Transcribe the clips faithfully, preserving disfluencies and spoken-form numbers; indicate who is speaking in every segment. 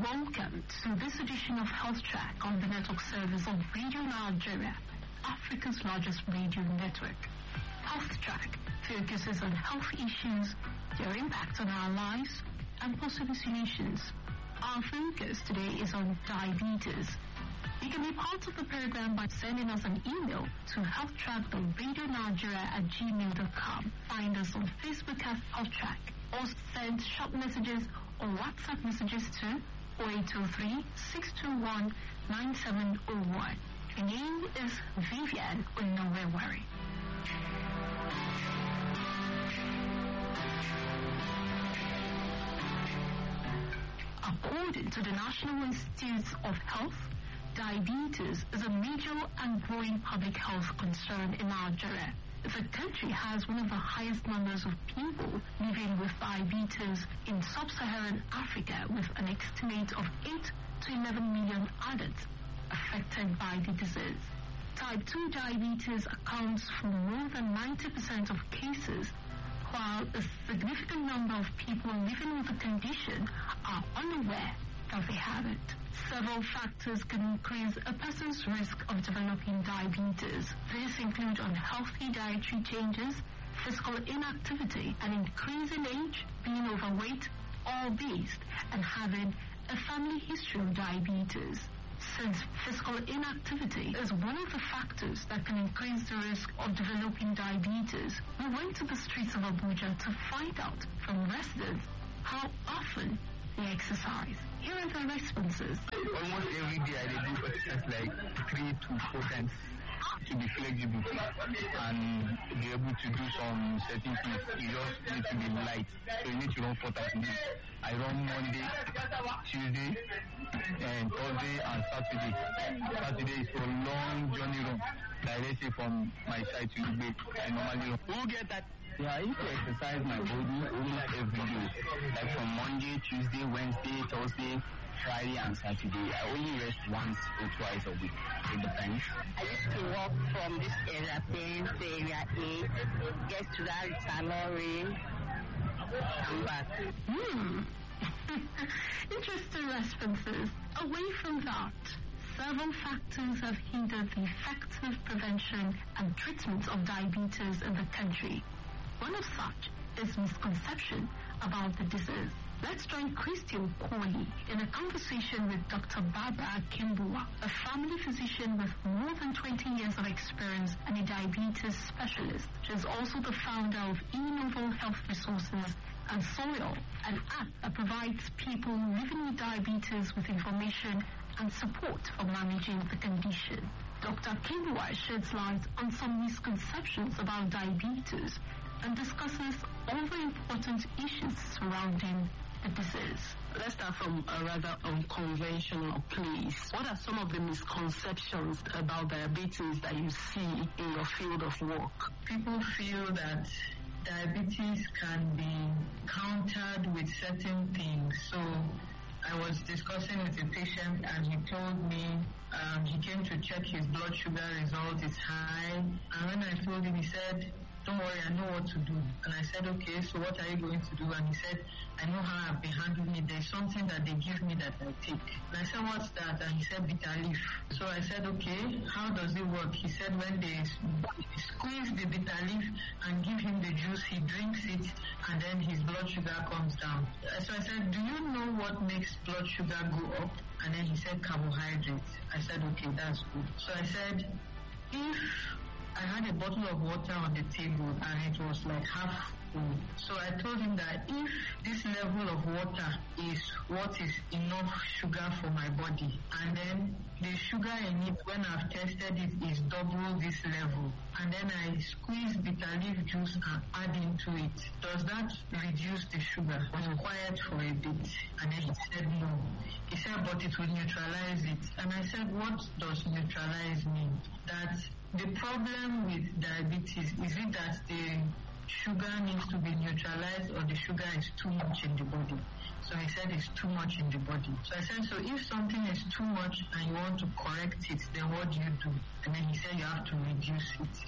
Speaker 1: Welcome to this edition of Health Track on the network service of Radio Nigeria, Africa's largest radio network. Health Track focuses on health issues, their impact on our lives, and possible solutions. Our focus today is on diabetes. You can be part of the program by sending us an email to healthtrack dot radio nigeria at gmail dot com. Find us on Facebook at HealthTrack, or send short messages or WhatsApp messages to oh eight oh three, six two one, nine seven oh one. My name is Vivian Onowewari. According to the National Institutes of Health, diabetes is a major and growing public health concern in Nigeria. The country has one of the highest numbers of people living with diabetes in sub-Saharan Africa, with an estimate of eight to eleven million adults affected by the disease. Type two diabetes accounts for more than ninety percent of cases, while a significant number of people living with the condition are unaware that they have it. Several factors can increase a person's risk of developing diabetes. These include unhealthy dietary changes, physical inactivity, an increase in age, being overweight or obese, and having a family history of diabetes. Since physical inactivity is one of the factors that can increase the risk of developing diabetes, we went to the streets of Abuja to find out from residents how often they exercise. Here are their responses.
Speaker 2: Almost every day I do exercise like three to four times to be flexible and be able to do some certain things. You just need to be light. So you need to run four times a day. I run Monday, Tuesday, and Thursday and Saturday. Saturday is for long journey run. Directly from my side to the bed. I normally run. Who get that? Yeah, I used to exercise my body almost every day. Like from Monday, Tuesday, Wednesday, Thursday, Friday, and Saturday. I only rest once or twice a week. It depends.
Speaker 3: I used to walk from this area ten to area eight, get to that retirement ring, come back.
Speaker 1: Hmm. Interesting responses. Away from that, several factors have hindered the effective prevention and treatment of diabetes in the country. One of such is misconception about the disease. Let's join Christian Kohli in a conversation with Doctor Barbara Kimbuwa, a family physician with more than twenty years of experience and a diabetes specialist. She is also the founder of eNovel Health Resources and Soil, an app that provides people living with diabetes with information and support for managing the condition. Doctor Kimbuwa sheds light on some misconceptions about diabetes and discusses all the important issues surrounding the disease.
Speaker 4: Let's start from a rather unconventional place. What are some of the misconceptions about diabetes that you see in your field of work?
Speaker 5: People feel that diabetes can be countered with certain things. So I was discussing with a patient and he told me um, he came to check his blood sugar result is high. And when I told him, he said, "Don't worry, I know what to do." And I said, "Okay, so what are you going to do?" And he said, "I know how I've been handling it. There's something that they give me that I take." And I said, "What's that?" And he said, "Bitter leaf." So I said, "Okay, how does it work?" He said, "When they squeeze the bitter leaf and give him the juice, he drinks it, and then his blood sugar comes down." So I said, "Do you know what makes blood sugar go up?" And then he said, "Carbohydrates." I said, "Okay, that's good." So I said, if I had a bottle of water on the table and it was like half full. So I told him that if this level of water is what is enough sugar for my body, and then the sugar in it, when I've tested it, is double this level, and then I squeeze bitter leaf juice and add into it, does that reduce the sugar? I was quiet for a bit, and then he said no. He said, but it will neutralize it. And I said, what does neutralize mean? That the problem with diabetes, is it that the sugar needs to be neutralized or the sugar is too much in the body? So he said it's too much in the body. So I said, so if something is too much and you want to correct it, then what do you do? And then he said you have to reduce it.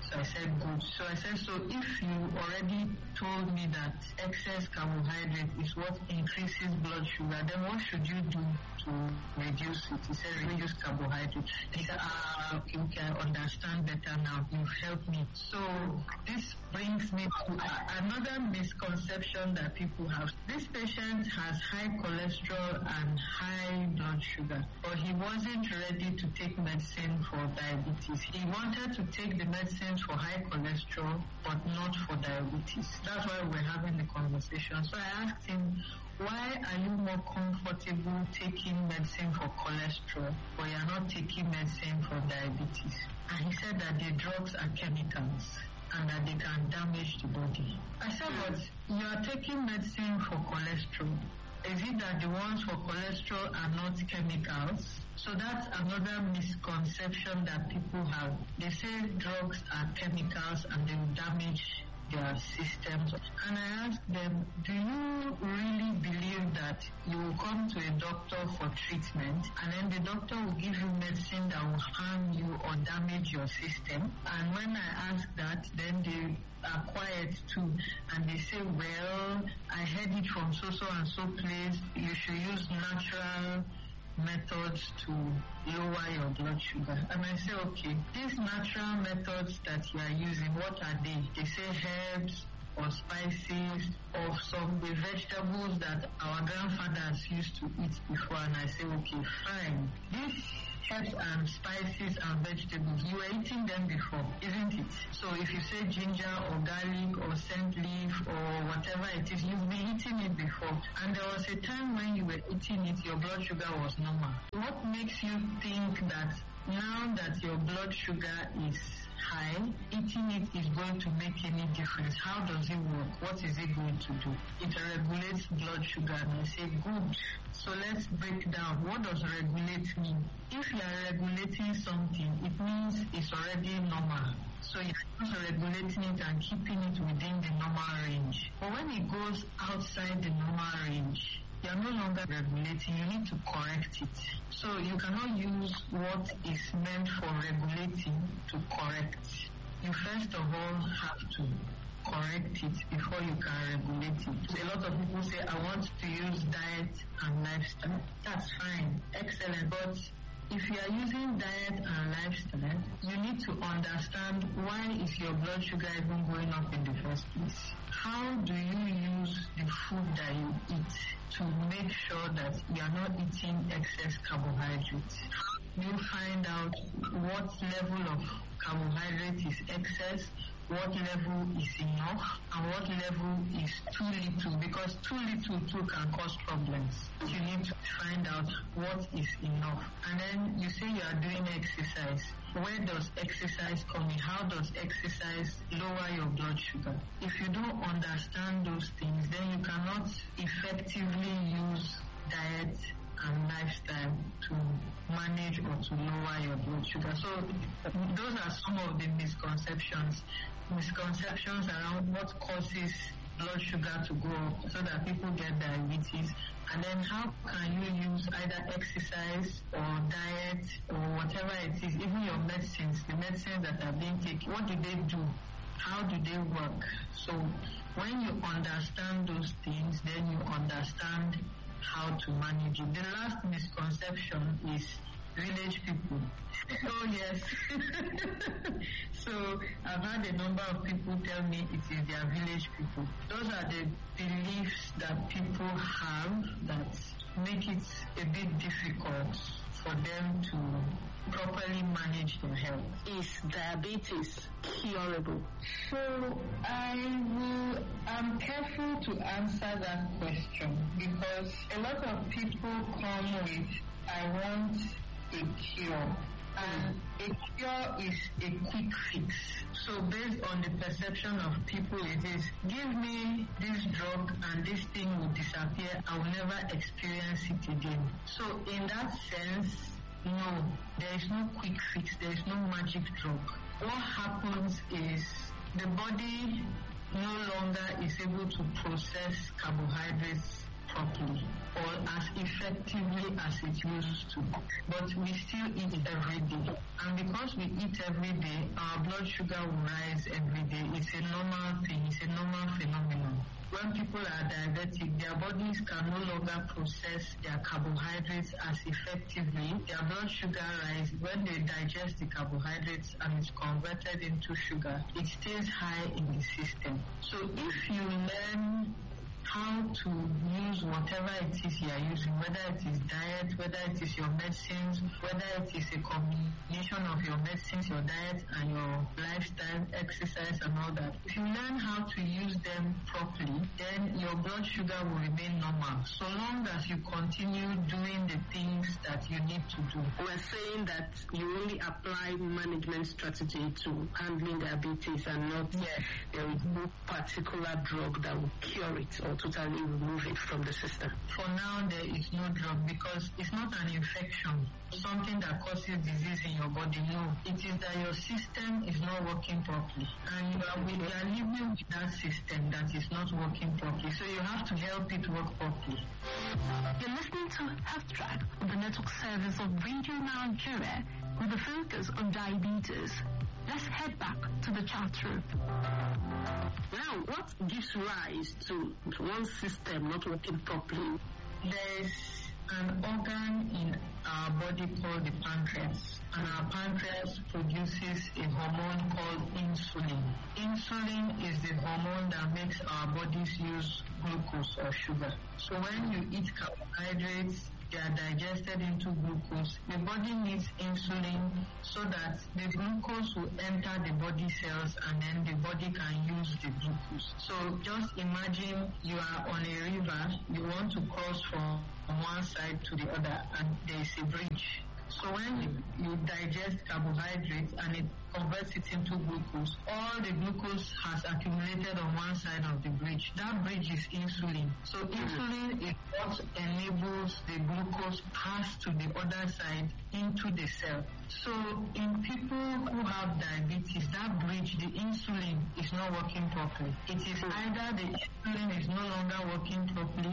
Speaker 5: So I said, good. So I said, so if you already told me that excess carbohydrate is what increases blood sugar, then what should you do to reduce it? He said, reduce carbohydrate. He said, ah, you can understand better now. You've helped me. So this brings me to uh, another misconception that people have. This patient has high cholesterol and high blood sugar, but he wasn't ready to take medicine for diabetes. He wanted to take the medicines for high cholesterol, but not for diabetes. That's why we're having the conversation. So I asked him, why are you more comfortable taking medicine for cholesterol, but you're not taking medicine for diabetes? And he said that the drugs are chemicals and that they can damage the body. I said, but you are taking medicine for cholesterol. Is it that the ones for cholesterol are not chemicals? So that's another misconception that people have. They say drugs are chemicals and they will damage their systems. And I asked them, do you really believe that you will come to a doctor for treatment and then the doctor will give you medicine that will harm you or damage your system? And when I ask that, then they are quiet too, and they say, well, I heard it from so-so and so place, you should use natural methods to lower your blood sugar. And I say, okay, these natural methods that you are using, what are they? They say herbs or spices or some the vegetables that our grandfathers used to eat before. And I say, okay, fine. These herbs and spices and vegetables, you were eating them before, isn't it? So if you say ginger or garlic or scent leaf or whatever it is, you've been eating it before. And there was a time when you were eating it, your blood sugar was normal. What makes you think that now that your blood sugar is high, eating it is going to make any difference? How does it work? What is it going to do? It regulates blood sugar. And I say, good. So let's break down. What does regulate mean? If you are regulating something, it means it's already normal. So you're just regulating it and keeping it within the normal range. But when it goes outside the normal range, you're no longer regulating, you need to correct it. So you cannot use what is meant for regulating to correct. You first of all have to correct it before you can regulate it. A lot of people say, I want to use diet and lifestyle. That's fine, excellent. But if you are using diet and lifestyle, you need to understand why is your blood sugar even going up in the first place. How do you use the food that you eat to make sure that you are not eating excess carbohydrates? How do you find out what level of carbohydrate is excess, what level is enough, and what level is too little? Because too little too can cause problems. You need to find out what is enough. And then you say you are doing exercise. Where does exercise come in? How does exercise lower your blood sugar? If you don't understand those things, then you cannot effectively use diet and lifestyle to manage or to lower your blood sugar. So those are some of the misconceptions. Misconceptions around what causes blood sugar to go up so that people get diabetes. And then how can you use either exercise or diet or whatever it is, even your medicines, the medicines that are being taken, what do they do? How do they work? So when you understand those things, then you understand how to manage it. The last misconception is village people. Oh yes. So I've had a number of people tell me it is their village people. Those are the beliefs that people have that make it a bit difficult for them to properly manage their health.
Speaker 4: Is diabetes curable?
Speaker 5: So I will, I'm careful to answer that question because a lot of people come with, I want a cure. And a cure is a quick fix. So based on the perception of people, it is, give me this drug and this thing will disappear. I will never experience it again. So in that sense, no, there is no quick fix. There is no magic drug. What happens is the body no longer is able to process carbohydrates properly, or as effectively as it used to. But we still eat every day. And because we eat every day, our blood sugar will rise every day. It's a normal thing. It's a normal phenomenon. When people are diabetic, their bodies can no longer process their carbohydrates as effectively. Their blood sugar rises. When they digest the carbohydrates and it's converted into sugar, it stays high in the system. So if you learn how to use whatever it is you are using, whether it is diet, whether it is your medicines, whether it is a combination of your medicines, your diet, and your lifestyle, exercise, and all that. If you learn how to use them properly, then your blood sugar will remain normal, so long as you continue doing the things that you need to do.
Speaker 4: We're saying that you only apply management strategy to handling diabetes and not
Speaker 5: Yes.
Speaker 4: there is no particular drug that will cure it or totally remove it from the system.
Speaker 5: For now, there is no drug because it's not an infection, something that causes disease in your body. No, it is that your system is not working properly, and you are, you are living with that system that is not working properly. So you have to help it work properly.
Speaker 1: You're listening to Health Track on the network service of Radio Nigeria with a focus on diabetes. Let's head back to the chat room.
Speaker 4: Now, what gives rise to one system not working properly?
Speaker 5: There is an organ in our body called the pancreas, and our pancreas produces a hormone called insulin. Insulin is the hormone that makes our bodies use glucose or sugar. So when you eat carbohydrates, they are digested into glucose. The body needs insulin so that the glucose will enter the body cells and then the body can use the glucose. So just imagine you are on a river, you want to cross from one side to the other, and there is a bridge. So when you, you digest carbohydrates and it converts it into glucose, all the glucose has accumulated on one side of the bridge. That bridge is insulin. So insulin is what enables the glucose pass to the other side into the cell. So in people who have diabetes, that bridge, the insulin, is not working properly. It is either the insulin is no longer working properly,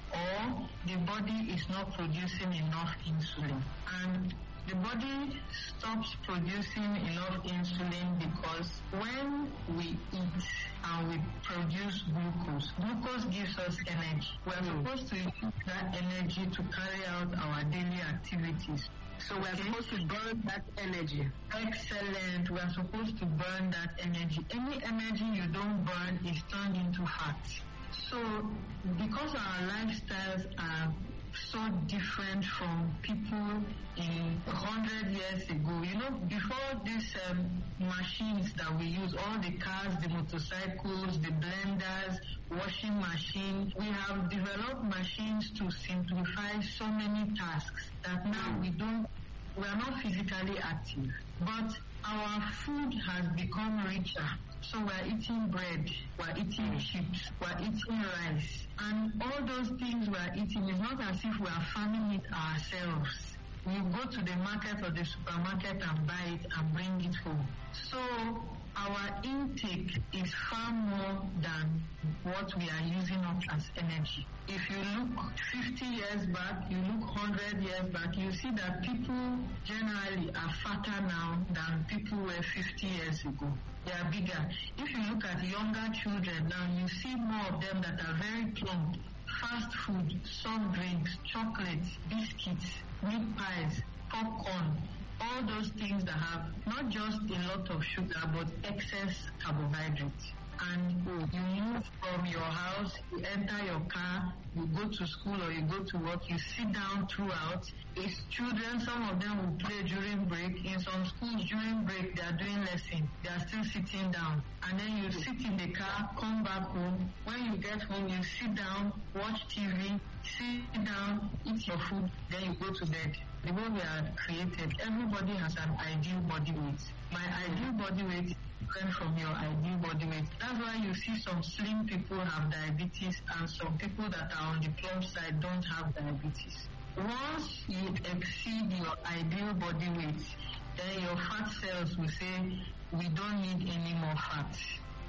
Speaker 5: or the body is not producing enough insulin. And the body stops producing enough insulin because when we eat and we produce glucose, glucose gives us energy. We are mm. supposed to use that energy to carry out our daily activities.
Speaker 4: So we are okay. supposed to burn that energy.
Speaker 5: Excellent. We are supposed to burn that energy. Any energy you don't burn is turned into fat. So, because our lifestyles are so different from people in a hundred years ago, you know, before these um, machines that we use, all the cars, the motorcycles, the blenders, washing machine, we have developed machines to simplify so many tasks that now we don't, we are not physically active. But our food has become richer. So we're eating bread, we're eating chips, we're eating rice. And all those things we're eating is not as if we are farming it ourselves. We go to the market or the supermarket and buy it and bring it home. So our intake is far more than what we are using up as energy. If you look fifty years back, you look one hundred years back, you see that people generally are fatter now than people were fifty years ago. They are bigger. If you look at younger children now, you see more of them that are very plump. Fast food, soft drinks, chocolates, biscuits, meat pies, popcorn, all those things that have not just a lot of sugar but excess carbohydrates. And you move from your house, you enter your car, you go to school or you go to work, you sit down throughout. It's children, some of them will play during break. In some schools during break, they are doing lesson. They are still sitting down. And then you sit in the car, come back home. When you get home, you sit down, watch T V, sit down, eat your food, then you go to bed. The way we are created, everybody has an ideal body weight. My ideal body weight is different from your ideal body weight. That's why you see some slim people have diabetes and some people that are on the plump side don't have diabetes. Once you exceed your ideal body weight, then your fat cells will say, we don't need any more fat.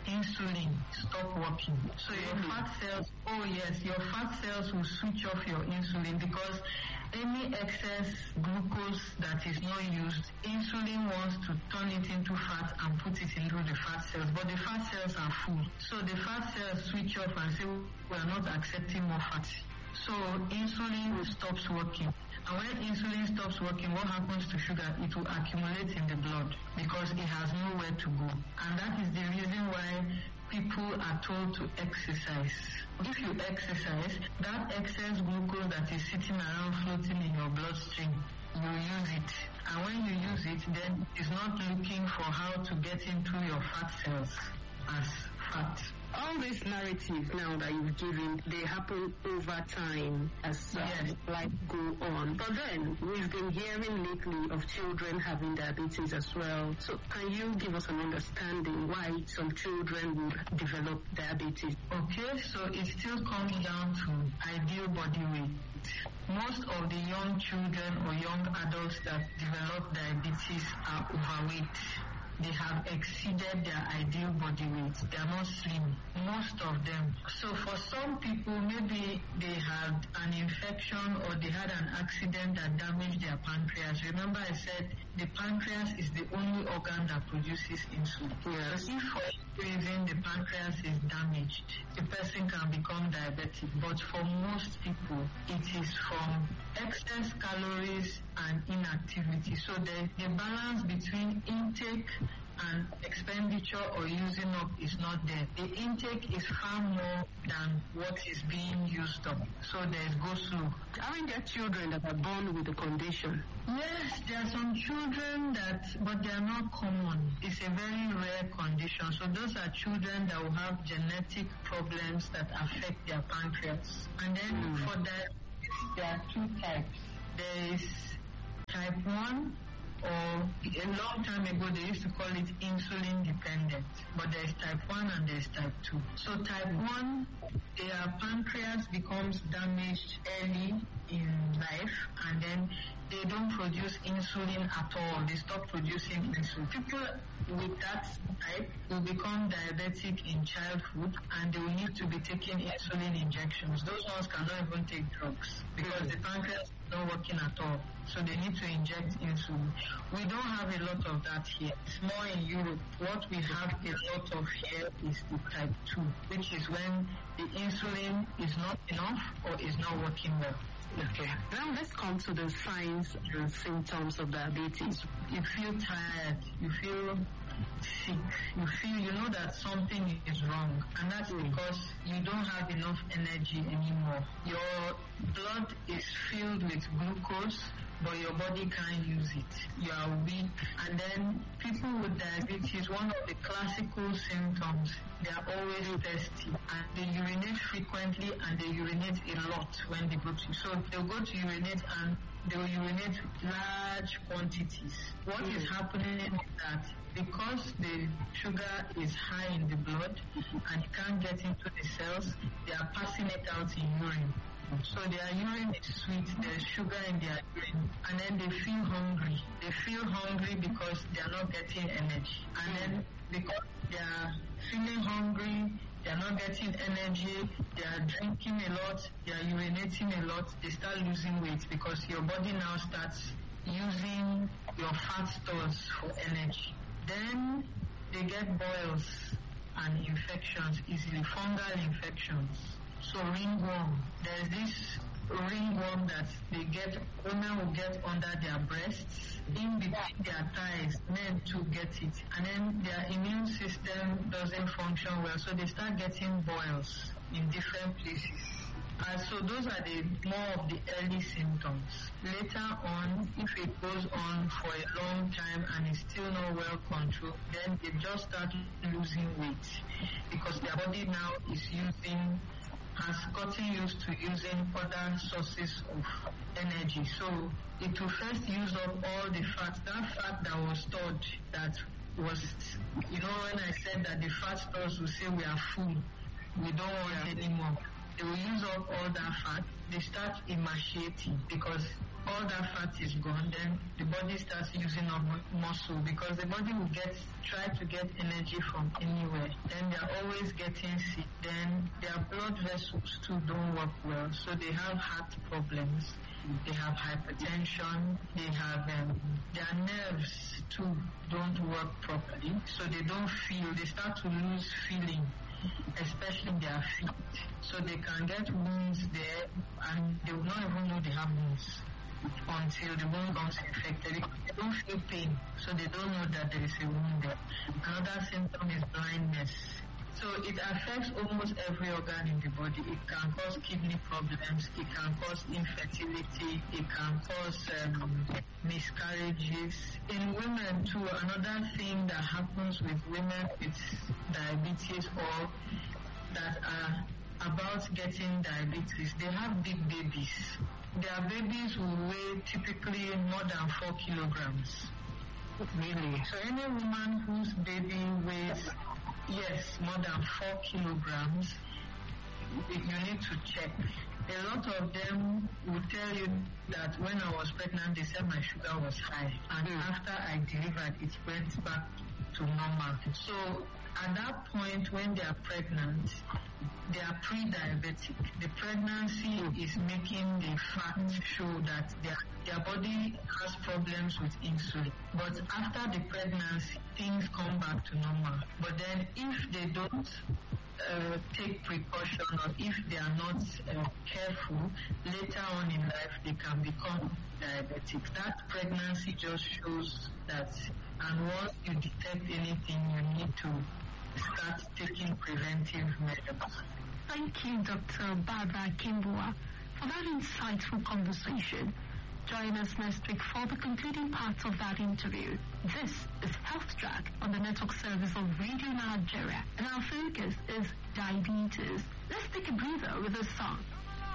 Speaker 5: insulin stop working. So your fat cells, oh yes, your fat cells will switch off your insulin because any excess glucose that is not used, insulin wants to turn it into fat and put it into the fat cells, but the fat cells are full. So the fat cells switch off and say, we are not accepting more fat. So insulin stops working. And when insulin stops working, what happens to sugar? It will accumulate in the blood because it has nowhere to go. And that is the reason why people are told to exercise. If you exercise, that excess glucose that is sitting around floating in your bloodstream, you use it. And when you use it, then it's not looking for how to get into your fat cells as fat.
Speaker 4: All these narratives now that you've given, they happen over time as uh,
Speaker 5: yes.
Speaker 4: life go on. But then, we've been hearing lately of children having diabetes as well. So can you give us an understanding why some children would develop diabetes?
Speaker 5: Okay, so it still comes down to ideal body weight. Most of the young children or young adults that develop diabetes are overweight. They have exceeded their ideal body weight. They are not slim, most of them. So for some people, maybe they had an infection or they had an accident that damaged their pancreas. Remember I said the pancreas is the only organ that produces insulin.
Speaker 4: Yes.
Speaker 5: If for any reason the pancreas is damaged, the person can become diabetic. But for most people, it is from excess calories and inactivity. So the, the balance between intake and expenditure or using up is not there. The intake is far more than what is being used up. So there's go slow.
Speaker 4: Aren't there children that are born with the condition?
Speaker 5: Yes, there are some children that, but they are not common. It's a very rare condition. So those are children that will have genetic problems that affect their pancreas. And then mm. for that, there are two types. There is type one, or a long time ago they used to call it insulin dependent, but there's type one and there's type two. So type one, their pancreas becomes damaged early in life and then they don't produce insulin at all. They stop producing insulin. People with that type will become diabetic in childhood and they will need to be taking insulin injections. Those ones cannot even take drugs because the pancreas is not working at all. So they need to inject insulin. We don't have a lot of that here. It's more in Europe. What we have a lot of here is the type two, which is when the insulin is not enough or is not working well.
Speaker 4: Okay. Now let's come to the signs and symptoms of diabetes.
Speaker 5: You feel tired. You feel sick. You feel, you know that something is wrong. And that's because you don't have enough energy anymore. Your blood is filled with glucose, but your body can't use it. You are weak. And then people with diabetes, one of the classical symptoms, they are always thirsty. And they urinate frequently and they urinate a lot when they go to. So they'll go to urinate and they will urinate large quantities. What mm. is happening is that because the sugar is high in the blood and it can't get into the cells, they are passing it out in urine. So their urine is sweet, there's sugar in their urine, and then they feel hungry. They feel hungry because they are not getting energy. And then because they are feeling hungry, they are not getting energy, they are drinking a lot, they are urinating a lot, they start losing weight because your body now starts using your fat stores for energy. Then they get boils and infections easily, fungal infections. So ringworm, there's this ringworm that they get, women will get under their breasts, in between their thighs, men too get it. And then their immune system doesn't function well, so they start getting boils in different places. Uh, so those are the more of the early symptoms. Later on, if it goes on for a long time and is still not well controlled, then they just start losing weight because their body now is using has gotten used to using other sources of energy. So it will first use up all the fat, that fat that was stored, that was, you know, when I said that the fat stores will say we are full, we don't want yeah. anymore. they will use up all that fat. They start emaciating because all that fat is gone. Then the body starts using up muscle because the body will get try to get energy from anywhere. Then they are always getting sick. Then their blood vessels too don't work well, so they have heart problems. They have hypertension. They have um, their nerves too don't work properly, so they don't feel. They start to lose feeling, especially their feet. So they can get wounds there, and they will not even know they have wounds until the wound becomes infected. They don't feel pain, so they don't know that there is a wound there. Another symptom is blindness. So it affects almost every organ in the body. It can cause kidney problems, it can cause infertility, it can cause um, miscarriages. In women too, another thing that happens with women with diabetes or that are about getting diabetes, they have big babies. Their babies will weigh typically more than four kilograms. Really? So any woman whose baby weighs Yes, more than four kilograms. You need to check. A lot of them will tell you that when I was pregnant, they said my sugar was high. And mm. after I delivered, it went back to normal. So at that point, when they are pregnant, they are pre-diabetic. The pregnancy is making the fat show that their, their body has problems with insulin. But after the pregnancy, things come back to normal. But then if they don't uh, take precaution or if they are not uh, careful, later on in life they can become diabetic. That pregnancy just shows that, and once you detect anything, you need to start taking preventive measures.
Speaker 1: Thank you, Doctor Barbara Kimbua, for that insightful conversation. Join us next week for the concluding part of that interview. This is Health Track on the network service of Radio Nigeria, and our focus is diabetes. Let's take a breather with a song.